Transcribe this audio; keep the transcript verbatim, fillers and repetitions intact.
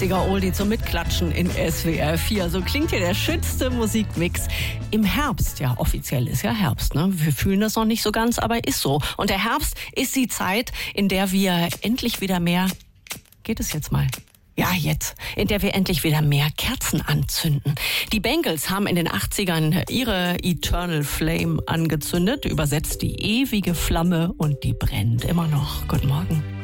achtziger Oldie zum Mitklatschen in S W R vier. So klingt hier der schönste Musikmix im Herbst. Ja, offiziell ist ja Herbst, ne? Wir fühlen das noch nicht so ganz, aber ist so. Und der Herbst ist die Zeit, in der wir endlich wieder mehr... Geht es jetzt mal? Ja, jetzt, in der wir endlich wieder mehr Kerzen anzünden. Die Bangles haben in den achtzigern ihre Eternal Flame angezündet, übersetzt die ewige Flamme, und die brennt immer noch. Guten Morgen.